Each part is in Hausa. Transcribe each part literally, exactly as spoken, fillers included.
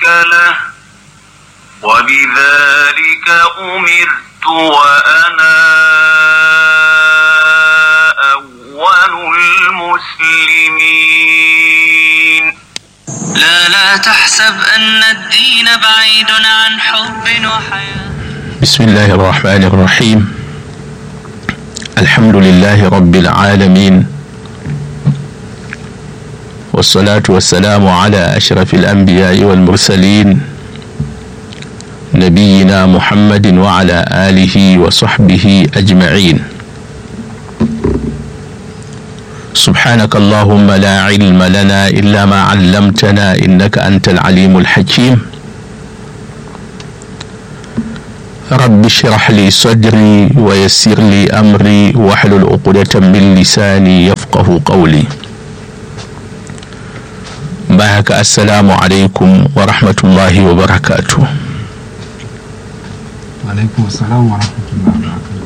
له وبذلك أمرت وأنا أول المسلمين. لا لا تحسب أن الدين بعيد عن حب وحياة. بسم الله الرحمن الرحيم. الحمد لله رب العالمين، والصلاة والسلام على أشرف الأنبياء والمرسلين نبينا محمد وعلى آله وصحبه أجمعين. سبحانك اللهم لا علم لنا إلا ما علمتنا إنك أنت العليم الحكيم. رب اشرح لي صدري ويسر لي أمري واحلل عقدة من لساني يفقه قولي. بارك السلام عليكم ورحمة الله وبركاته. وعليكم السلام ورحمة الله وبركاته.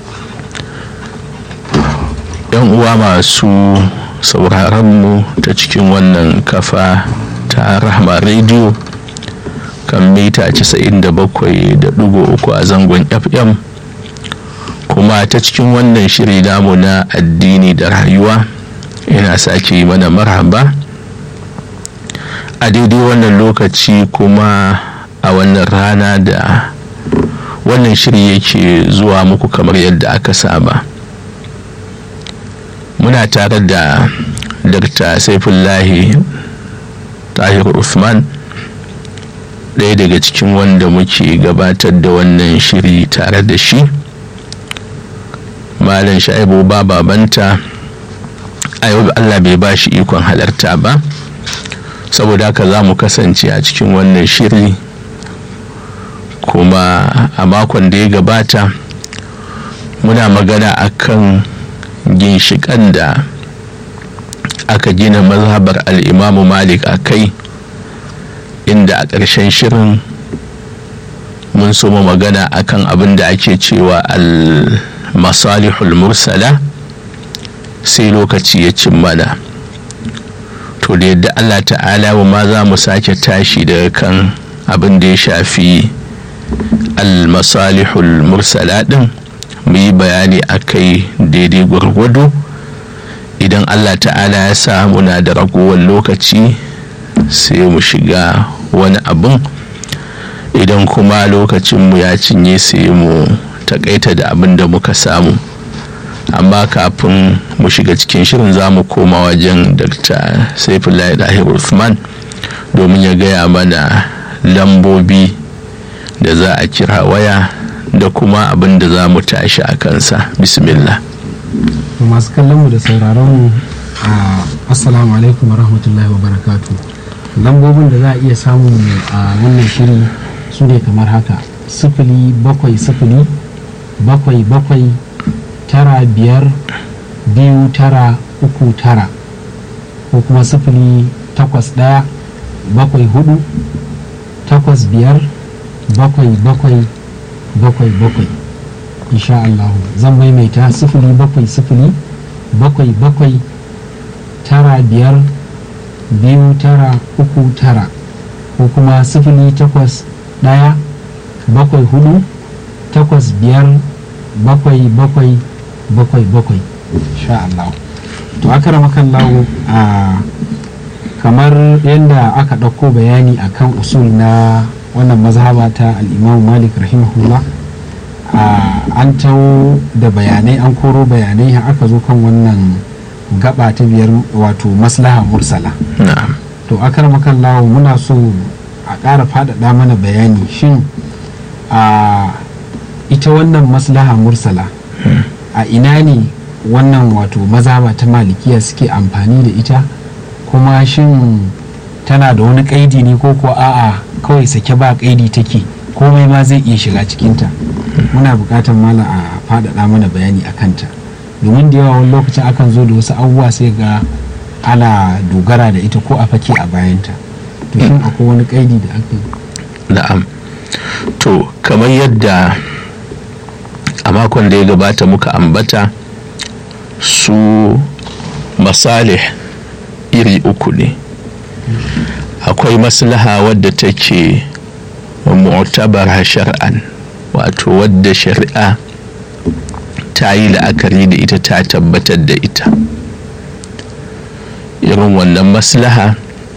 yan uwa masu sauraronmu ta cikin wannan kafa ta Rahma Radio kan mita casa'in da bakwai da ɗigo uku a zangon F M, kuma ta cikin wannan shiri namu na addini da rayuwa, ina sake mana marhaba a daidai wannan lokaci kuma a wannan rana da wannan shiri yake zuwa muku kamar yadda aka saba. Muna tare da Dakta Saifullahi Tahir Usman, ɗaya daga cikin wanda muke gabatar da wannan shiri tare da shi. Malam Shaibu Babanta a yau Allah bai ba shi ikon halarta ba, saboda haka za mu kasance a cikin wannan shiri. Kuma a makon da ya gabata muna magana akan ginshiƙan da aka gina mazhabar al'imamu Malik a kai, inda a ƙarshen shirin mun soma magana akan abin da ake cewa al-masalihul mursala, sai lokaci ya cin mana. To da yadda Allah ta'ala ma za mu sake tashi daga kan abin da ya shafi al-masalihul mursala ɗin, mu yi bayani a kai daidai gwargwado. Idan Allah ta'ala ya sa muna da ragowar lokaci sai mu shiga wani abun, idan kuma lokacinmu ya cinye sai mu takaita da abin da muka samu. Amma kafin mu shiga cikin shirin za mu koma wajen Dakta Saifullahi Tahir Usman domin ya gaya mana lambobi da za a kira waya da kuma abin da za mu tashi a kansa. Bismillah. Masu kallon mu da sauraron mu, assalamu alaikum wa rahmatullahi wa barakatu. Lambobin da za a iya samu a wannan shiri su ne kamar haka: sifili bakwai sifili bakwai bakwai tara biyar biyu tara uku tara, ko kuma sifili takwas ɗaya bakwai hudu takwas biyar bakwai bakwai bakwai bakwai. Insha Allah zan maimaita: sifili bakwai sifili bakwai bakwai tara biyar biyu tara uku tara, ko kuma sifili takwas ɗaya bakwai hudu takwas biyar bakwai bakwai bakwai bakwai. Insha Allah. To akramakan lawo, a kamar yadda aka ɗauko bayani akan usul na wannan mazhaba ta al-Imam Malik rahimahullah, an tawo da bayanai, an koro bayanai har aka zo kan wannan gaba ta biyar, wato maslaha mursala. To akramakan lawo, muna so a ƙara faɗaɗa mana bayani, shin a ita wannan maslaha mursala a ina ne wannan wato mazhaba ta malikiya suke amfani da ita, kuma shin tana da wani kaidi ne ko ko a'a kawai sake ba kaidi take, komai ma zai iya shiga cikinta? Muna buƙatar mala a faɗaɗa mana bayani a kanta, domin da yawa wani lokacin akan zo da wasu abubuwa sai ga ana dogara da ita ko a fake a bayanta. To shin akwai wani kaidi da aka yi? Na'am. To kamar yadda a makon da ya gabata muka ambata, su masalih iri uku ne. akwai maslaha wadda take mu'tabara shar'an, wato wadda shari'a ta yi la'akari da ita, ta tabbatar da ita. Irin wannan maslaha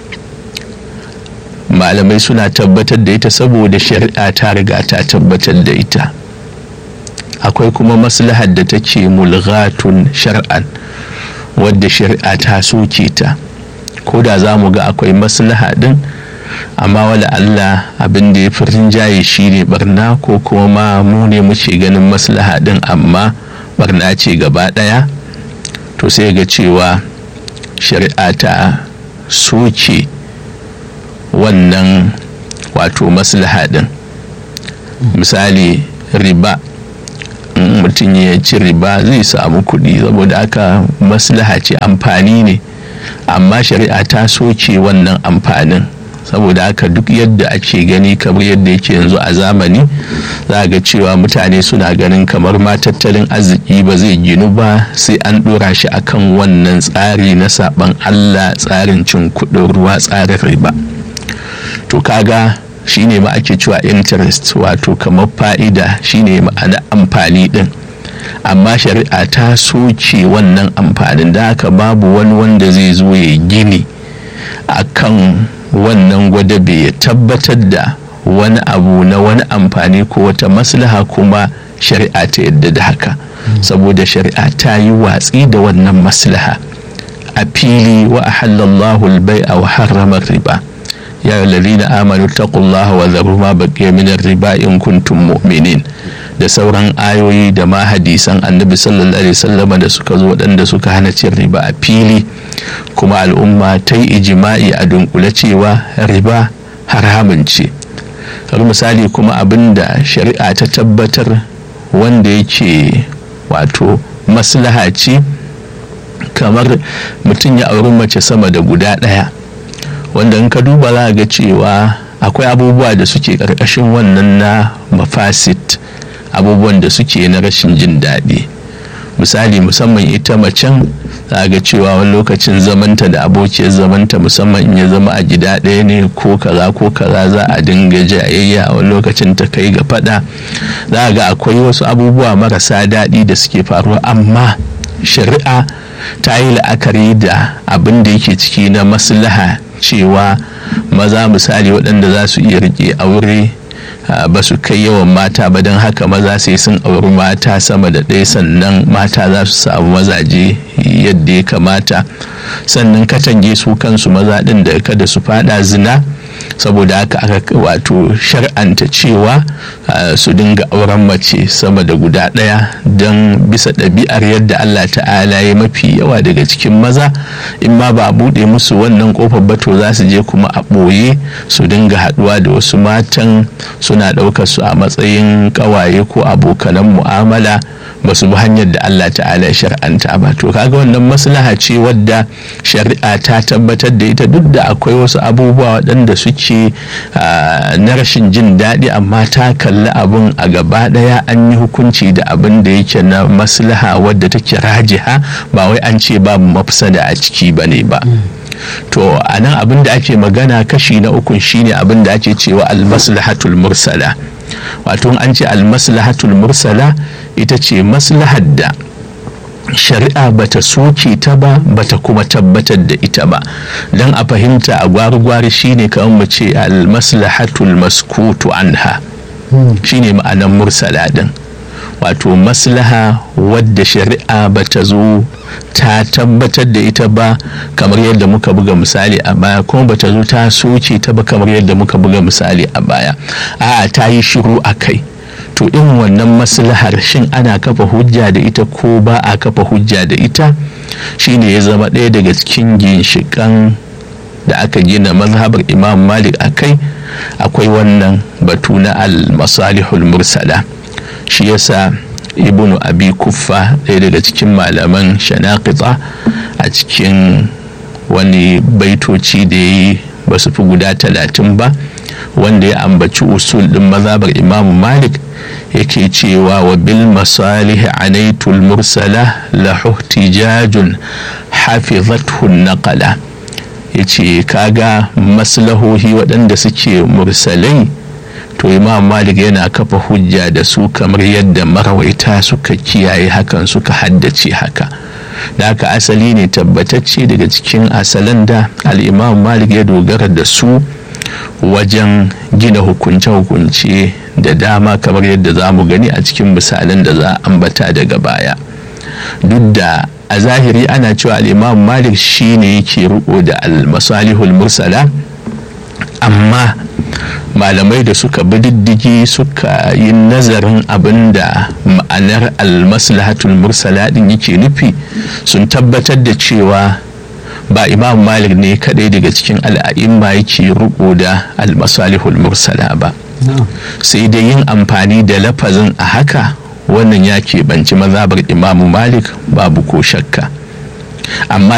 malamai suna tabbatar da ita saboda shari'a ta riga ta tabbatar da ita. Akwai kuma maslahar da take mulghatun shar'an, wadda shari'a ta soke ta. Ko da za mu ga akwai maslaha din, amma wala Allah abin da ya fi rinjaye shi ne barna, ko kuma ma mu ne muke ganin maslaha din amma barna ce gaba ɗaya, to sai ga cewa shari'a ta soke wannan wato maslaha din. Misali riba, mutum ya ci riba zai samu kuɗi, saboda haka maslaha ce, amfani ne, amma shari'a ta soke wannan amfanin. Saboda haka duk yadda ake gani kamar yadda yake yanzu a zamani, za ga cewa mutane suna ganin kamar ma tattalin arziki ba zai ginu ba sai an ɗora shi akan wannan tsari na saɓan Allah, tsarin cin kuɗin ruwa, tsarin riba. To kaga shine ma ake cewa interest, wato kamar fa'ida, shine ma'ana amfani din. Amma shari'a ta soke wannan amfanin, da haka babu wani wanda zai zo ya gini akan wannan gwadabe ya tabbatar da wani abu na wani amfani ko wata maslaha kuma shari'a ta yadda da haka, saboda shari'a ta yi watsi da wannan maslaha a fili. Wa ahallallahu al-bai'a wa harrama riba, ya ayyuhallazina amanu taqullaha wa dharu ma baqiya min ar-riba in kuntum mu'minin, da sauran ayoyi da ma hadisan annabi sallallahu alaihi wasallam da suka zo waɗanda suka hana cin riba a fili, kuma al'umma ta yi ijima'i a dunkule cewa riba haramun ce. Kamar misali kuma abinda shari'a ta tabbatar wanda yake wato maslaha ce, kamar mutum ya auri mace sama da guda ɗaya, wanda in ka duba za ga cewa akwai abubuwa da suke ƙarƙashin wannan na mafasit, abubuwan da suke na rashin jin daɗi. Misali, musamman ita macen za ga cewa wani lokacin zamanta da abokiyar zamanta, musamman in ya zama a gida ɗaya ne ko kaza ko kaza, za a dinga jayayya, wani lokacin ta kai ga faɗa. Za ga akwai wasu abubuwa marasa daɗi da suke faruwa, amma shari'a ta yi la'akari da abin da yake ciki na maslaha, cewa maza misali waɗanda za su iya riƙe aure ba su kai yawan mata ba, don haka maza sai sun auri mata sama da ɗaya, sannan mata za su samu mazaje yadda ya kamata. Sannan katange su kansu maza ɗin da kada su fada zina, saboda haka aka wato shar'anta cewa su dinga auren mace sama da guda ɗaya, don bisa ɗabi'ar yadda Allah ta'ala ya mafi yawa daga cikin maza in ma ba a buɗe musu wannan ƙofar ba to za su je kuma a ɓoye su dinga haɗuwa da wasu matan, suna ɗaukar su a matsayin ƙawaye ko abokanan mu'amala, ba su bi hanyar da Allah ta'ala ya shar'anta ba. To kaga wannan maslaha ce wadda shari'a ta tabbatar da ita, duk da akwai wasu abubuwa waɗanda suke na rashin jin daɗi, amma ta kalli abin a gaba ɗaya, an yi hukunci da abin da yake na maslaha wadda take rajiha, ba wai an ce babu mafsada a ciki ba ne ba. To a nan abin da ake magana kashi na ukun shine abin da ake cewa almaslahatul mursala. Wato an ce almaslahatul mursala ita ce maslahar da shari'a bata soke ta ba, bata kuma tabbatar da ita ba. Dan a fahimta a gwari-gwari shine kamar mu ce almaslahatul maskutu anha, shine ma'anar mursala din. Wato maslaha wadda shari'a bata zo ta tabbatar da ita ba, kamar yadda muka buga misali a baya, kuma bata zo ta soke ta ba kamar yadda muka buga misali a baya. A'a, ta yi shiru a kai. To in wannan maslahar shin ana kafa hujja da ita ko ba a kafa hujja da ita, shine ya zama ɗaya daga cikin ginshiƙan da aka gina mazhabar Imam Malik a kai. Akwai wannan batu na al-masalihul mursala. Shi yasa Ibnu Abi Kuffa, ɗaya daga cikin malaman Shanaqita, a cikin wani baitoci da yayi ba su fi guda talatin ba, wanda ya ambaci usul din mazhabar Imam Malik, yake cewa wa bil masalih anaitul mursala la ihtijajun hafizathu naqala. ya ce kaga maslahohi waɗanda suke mursalai to imam malik yana kafa hujja da su kamar yadda marawaita suka kiyaye hakan suka haddace haka. Da haka asali ne tabbatacce daga cikin asalan da al'imam malik ya dogara da su wajen gina hukunce-hukunce da dama kamar yadda za mu gani a cikin misalan da za a ambata daga baya. Duk da a zahiri ana cewa al'imam malik shi ne yake riko da al-masalihul mursala, amma malamai da suka bi diddigi suka yi nazarin abin da ma'anar al-maslahatul mursala din yake nufi sun tabbatar da cewa ba imam malik ne kadai daga cikin al'a'imma yake riko da al-masalihul mursala ba, sai dai yin amfani da lafazin a haka wannan ya keɓanci mazhabar imamu malik babu ko shakka. Amma